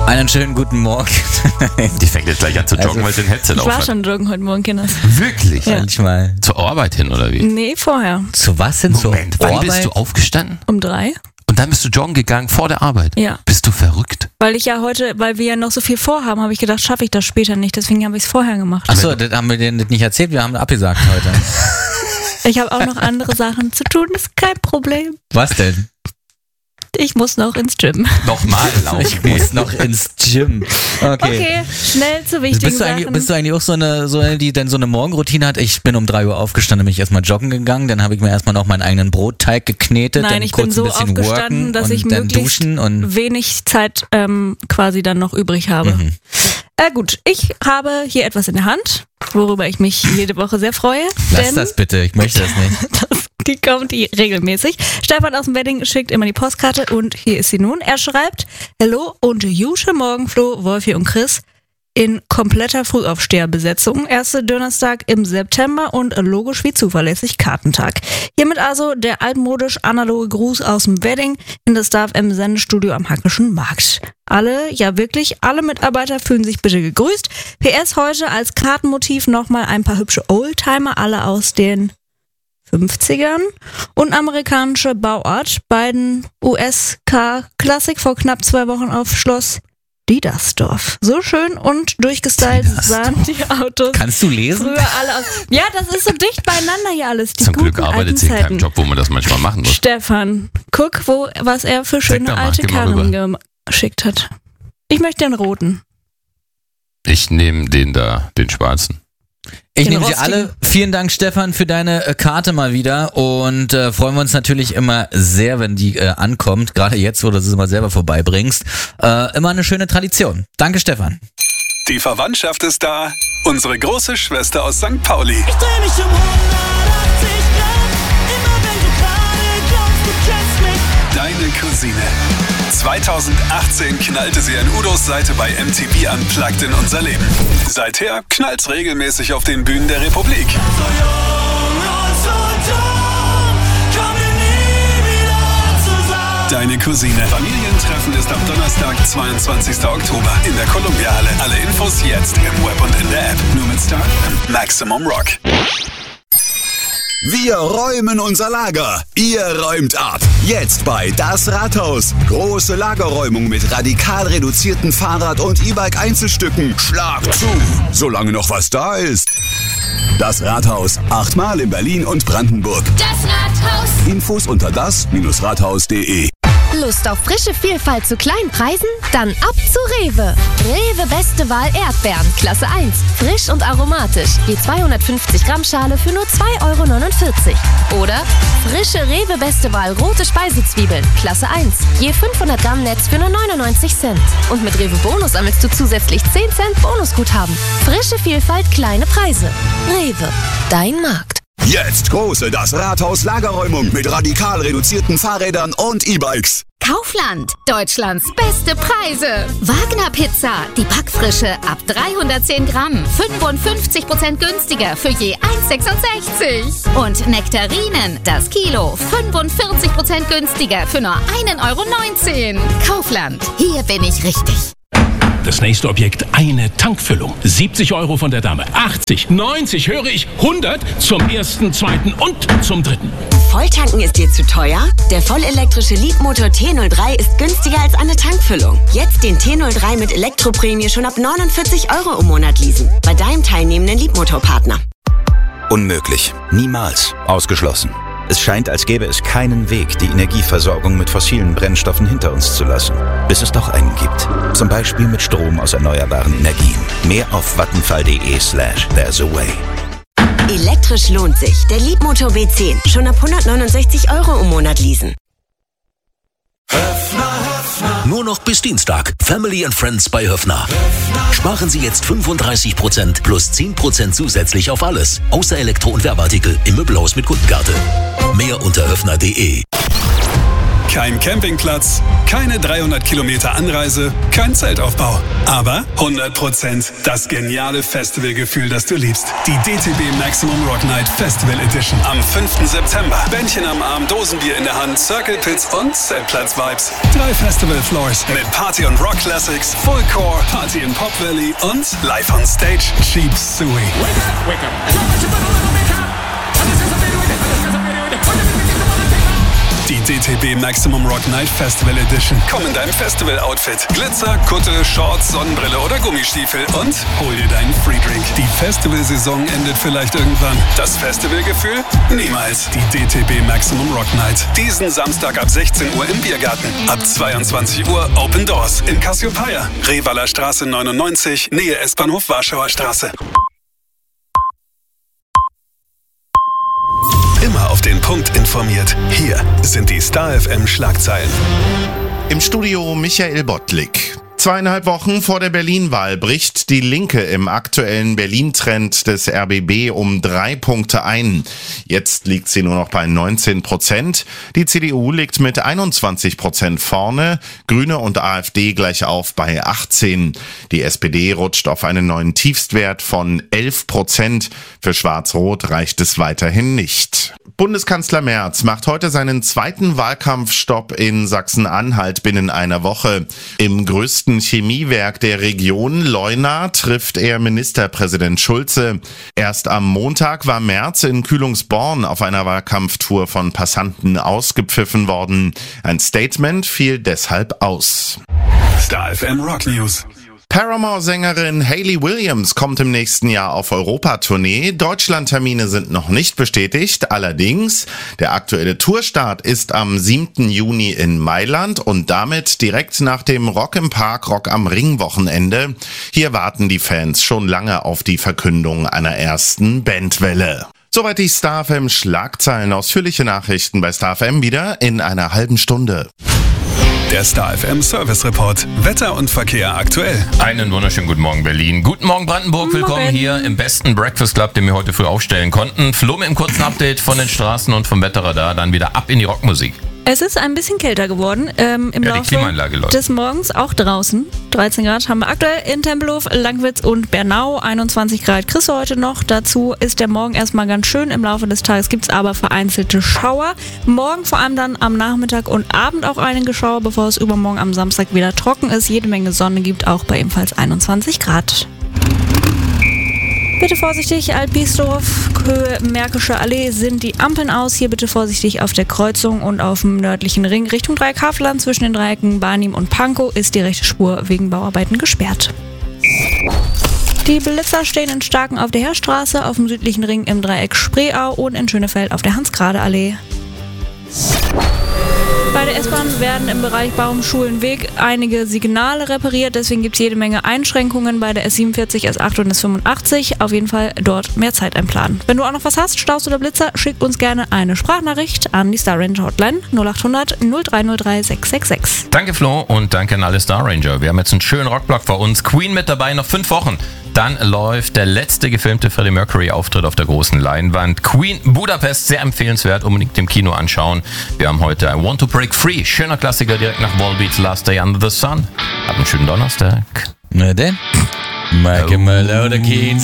Einen schönen guten Morgen. Die fängt jetzt gleich an zu joggen, weil sie ein Headset Ich war aufhat. schon joggen heute Morgen, Kinders. Wirklich? Ja. Manchmal. Zur Arbeit hin, oder wie? Nee, vorher. Zu was denn? Moment, zur wann Arbeit? bist du aufgestanden? Um 3. Und dann bist du joggen gegangen vor der Arbeit? Ja. Bist du verrückt? Weil wir ja noch so viel vorhaben, habe ich gedacht, schaffe ich das später nicht. Deswegen habe ich es vorher gemacht. Achso, das haben wir dir nicht erzählt, wir haben abgesagt heute. Ich habe auch noch andere Sachen zu tun, ist kein Problem. Was denn? Ich muss noch ins Gym. Nochmal laufen. Ich muss noch ins Gym. Okay. Schnell zu wichtigen Sachen. Bist du eigentlich auch so eine, die dann so eine Morgenroutine hat? Ich bin um 3 Uhr aufgestanden, bin ich erstmal joggen gegangen, dann habe ich mir erstmal noch meinen eigenen Brotteig geknetet, Nein, dann ich kurz bin so ein bisschen aufgestanden, worken dass und ich dann möglichst duschen und wenig Zeit quasi dann noch übrig habe. Gut, ich habe hier etwas in der Hand, worüber ich mich jede Woche sehr freue. Lass das bitte, ich möchte das nicht. Die kommt regelmäßig. Stefan aus dem Wedding schickt immer die Postkarte und hier ist sie nun. Er schreibt: Hallo und Jusche Morgen, Flo, Wolfi und Chris in kompletter Frühaufsteherbesetzung. Erste Donnerstag im September und logisch wie zuverlässig Kartentag. Hiermit also der altmodisch analoge Gruß aus dem Wedding in das DAFM Sendestudio am Hackischen Markt. Alle, ja wirklich, alle Mitarbeiter fühlen sich bitte gegrüßt. PS heute als Kartenmotiv nochmal ein paar hübsche Oldtimer, alle aus den 50ern und amerikanische Bauart. Beiden USK-Klassik vor knapp 2 Wochen auf Schloss Diedersdorf. So schön und durchgestylt sahen die Autos. Kannst du lesen? Früher alle aus. Ja, das ist so dicht beieinander hier alles. Die Zum Glück guten arbeitet alten sie in keinem Zeiten. Job, wo man das manchmal machen muss. Stefan, guck, was er für schöne doch mal, alte geh mal Karren geschickt hat. Ich möchte den roten. Ich nehme den da, den schwarzen. Ich Den nehme sie rostigen. alle. Vielen Dank, Stefan, für deine Karte mal wieder und freuen wir uns natürlich immer sehr, wenn die ankommt. Gerade jetzt, wo du es immer selber vorbeibringst. Immer eine schöne Tradition. Danke, Stefan. Die Verwandtschaft ist da. Unsere große Schwester aus St. Pauli. Ich dreh mich um 180 Grad, immer wenn du gerade glaubst, du kennst mich. Deine Cousine. 2018 knallte sie an Udos Seite bei MTV Unplugged in unser Leben. Seither knallt's regelmäßig auf den Bühnen der Republik. So jung und so dumm, kommen wir nie wieder zusammen. Deine Cousine. Familientreffen ist am Donnerstag, 22. Oktober in der Columbia-Halle. Alle Infos jetzt im Web und in der App. Nur mit Star und Maximum Rock. Wir räumen unser Lager. Ihr räumt ab. Jetzt bei Das Rathaus. Große Lagerräumung mit radikal reduzierten Fahrrad- und E-Bike-Einzelstücken. Schlag zu, solange noch was da ist. Das Rathaus. 8-mal in Berlin und Brandenburg. Das Rathaus. Infos unter das-rathaus.de. Lust auf frische Vielfalt zu kleinen Preisen? Dann ab zu Rewe. Rewe Beste Wahl Erdbeeren, Klasse 1. Frisch und aromatisch. Je 250 Gramm Schale für nur 2,49 €. Oder frische Rewe Beste Wahl rote Speisezwiebeln, Klasse 1. Je 500 Gramm Netz für nur 99 Cent. Und mit Rewe Bonus sammelst du zusätzlich 10 Cent Bonusguthaben. Frische Vielfalt, kleine Preise. Rewe, dein Markt. Jetzt große Das Rathaus Lagerräumung mit radikal reduzierten Fahrrädern und E-Bikes. Kaufland, Deutschlands beste Preise. Wagner Pizza, die Backfrische ab 310 Gramm, 55% günstiger für je 1,66 €. Und Nektarinen, das Kilo, 45% günstiger für nur 1,19 €. Kaufland, hier bin ich richtig. Das nächste Objekt, eine Tankfüllung. 70 € von der Dame. 80, 90, höre ich, 100 zum ersten, zweiten und zum dritten. Volltanken ist dir zu teuer? Der vollelektrische Leapmotor T03 ist günstiger als eine Tankfüllung. Jetzt den T03 mit Elektroprämie schon ab 49 € im Monat leasen. Bei deinem teilnehmenden Leapmotor-Partner. Unmöglich. Niemals. Ausgeschlossen. Es scheint, als gäbe es keinen Weg, die Energieversorgung mit fossilen Brennstoffen hinter uns zu lassen. Bis es doch einen gibt. Zum Beispiel mit Strom aus erneuerbaren Energien. Mehr auf vattenfall.de/there's a way. Elektrisch lohnt sich. Der Leapmotor B10. Schon ab 169 € im Monat leasen. Nur noch bis Dienstag. Family and Friends bei Höffner. Sparen Sie jetzt 35% plus 10% zusätzlich auf alles. Außer Elektro- und Werbeartikel im Möbelhaus mit Kundenkarte. Mehr unter höffner.de. Kein Campingplatz, keine 300 Kilometer Anreise, kein Zeltaufbau. Aber 100% das geniale Festivalgefühl, das du liebst. Die DTB Maximum Rock Night Festival Edition am 5. September. Bändchen am Arm, Dosenbier in der Hand, Circle Pits und Zeltplatz-Vibes. 3 Festival Floors mit Party und Rock Classics, Full Core, Party in Pop Valley und live on stage Cheap Suey. Die DTB Maximum Rock Night Festival Edition. Komm in deinem Festival-Outfit. Glitzer, Kutte, Shorts, Sonnenbrille oder Gummistiefel und hol dir deinen Freedrink. Die Festivalsaison endet vielleicht irgendwann. Das Festivalgefühl? Niemals. Die DTB Maximum Rock Night. Diesen Samstag ab 16 Uhr im Biergarten. Ab 22 Uhr Open Doors in Cassiopeia. Revaler Straße 99, Nähe S-Bahnhof Warschauer Straße. Immer auf den Punkt informiert. Hier sind die Star FM Schlagzeilen. Im Studio Michael Bottlik. 2,5 Wochen vor der Berlin-Wahl bricht die Linke im aktuellen Berlin-Trend des RBB um 3 Punkte ein. Jetzt liegt sie nur noch bei 19%. Die CDU liegt mit 21% vorne, Grüne und AfD gleich auf bei 18. Die SPD rutscht auf einen neuen Tiefstwert von 11%. Für Schwarz-Rot reicht es weiterhin nicht. Bundeskanzler Merz macht heute seinen zweiten Wahlkampfstopp in Sachsen-Anhalt binnen einer Woche. Im größten Chemiewerk der Region, Leuna, trifft er Ministerpräsident Schulze. Erst am Montag war Merz in Kühlungsborn auf einer Wahlkampftour von Passanten ausgepfiffen worden. Ein Statement fiel deshalb aus. Star FM Rock News. Paramore-Sängerin Hayley Williams kommt im nächsten Jahr auf Europatournee. Deutschlandtermine sind noch nicht bestätigt. Allerdings, der aktuelle Tourstart ist am 7. Juni in Mailand und damit direkt nach dem Rock im Park, Rock am Ring Wochenende. Hier warten die Fans schon lange auf die Verkündung einer ersten Bandwelle. Soweit die Star FM Schlagzeilen. Ausführliche Nachrichten bei Star FM wieder in einer halben Stunde. Der Star FM Service Report. Wetter und Verkehr aktuell. Einen wunderschönen guten Morgen Berlin. Guten Morgen Brandenburg. Willkommen hier im besten Breakfast Club, den wir heute früh aufstellen konnten. Flo mit einem kurzen Update von den Straßen und vom Wetterradar. Dann wieder ab in die Rockmusik. Es ist ein bisschen kälter geworden im Laufe des Morgens, auch draußen. 13 Grad haben wir aktuell in Tempelhof, Langwitz und Bernau. 21 Grad kriegst du heute noch. Dazu ist der Morgen erstmal ganz schön. Im Laufe des Tages gibt es aber vereinzelte Schauer. Morgen vor allem dann am Nachmittag und Abend auch einige Schauer, bevor es übermorgen am Samstag wieder trocken ist. Jede Menge Sonne gibt, auch bei ebenfalls 21 Grad. Bitte vorsichtig, Altbiesdorf, Höhe Märkische Allee sind die Ampeln aus. Hier bitte vorsichtig auf der Kreuzung und auf dem nördlichen Ring Richtung Dreieck-Havelland. Zwischen den Dreiecken Barnim und Pankow ist die rechte Spur wegen Bauarbeiten gesperrt. Die Blitzer stehen in Starken auf der Heerstraße, auf dem südlichen Ring im Dreieck Spreeau und in Schönefeld auf der Hans-Grade-Allee. Bei der S-Bahn werden im Bereich Baumschulenweg einige Signale repariert, deswegen gibt es jede Menge Einschränkungen bei der S47, S8 und S85. Auf jeden Fall dort mehr Zeit einplanen. Wenn du auch noch was hast, Staus oder Blitzer, schickt uns gerne eine Sprachnachricht an die Star Ranger Hotline 0800 0303 666. Danke Flo und danke an alle Star Ranger. Wir haben jetzt einen schönen Rockblock vor uns. Queen mit dabei, noch 5 Wochen. Dann läuft der letzte gefilmte Freddie Mercury-Auftritt auf der großen Leinwand. Queen Budapest, sehr empfehlenswert, unbedingt im Kino anschauen. Wir haben heute I Want to Break Free, schöner Klassiker direkt nach Volbeats, Last Day Under the Sun. Habt einen schönen Donnerstag. Na denn, Michael Malone, Kids.